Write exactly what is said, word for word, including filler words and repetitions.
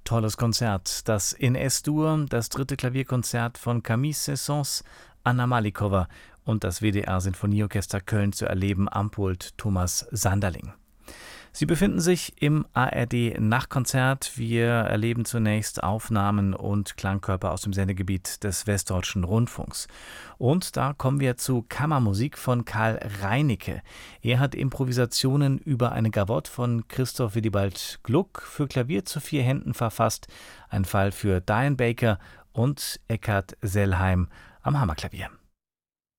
Tolles Konzert. Das in S-Dur, das dritte Klavierkonzert von Camille Saint-Saëns, Anna Malikowa und das W D R-Sinfonieorchester Köln zu erleben am Pult Thomas Sanderling. Sie befinden sich im A R D-Nachtkonzert. Wir erleben zunächst Aufnahmen und Klangkörper aus dem Sendegebiet des Westdeutschen Rundfunks. Und da kommen wir zu Kammermusik von Karl Reinicke. Er hat Improvisationen über eine Gavotte von Christoph Willibald Gluck für Klavier zu vier Händen verfasst. Ein Fall für Diane Baker und Eckhard Sellheim am Hammerklavier.